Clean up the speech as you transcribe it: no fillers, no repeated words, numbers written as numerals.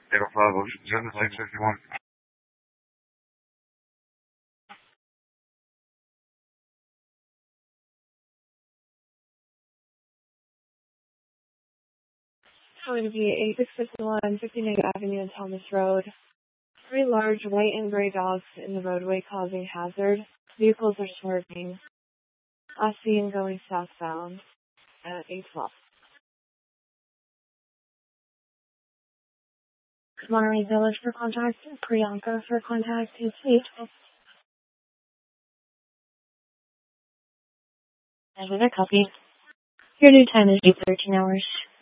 805 Ocean Genesis, Lane 61. Going to be 8651 59 Avenue and Thomas Road. 3 large white and gray dogs in the roadway causing hazard. Vehicles are swerving. Last seen going southbound at 812. Monterey Village for contact. Priyanka for contact. It's 812. As with a copy. Your new time is 13 hours.